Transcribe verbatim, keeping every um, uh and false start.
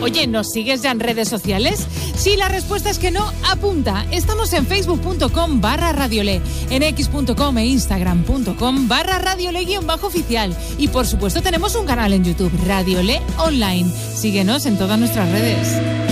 Oye, ¿nos sigues ya en redes sociales? Si la respuesta es que no, apunta. Estamos en facebook.com barra radiole, en x.com e instagram.com barra radiole guión bajo oficial. Y por supuesto tenemos un canal en YouTube, Radiole Online. Síguenos en todas nuestras redes.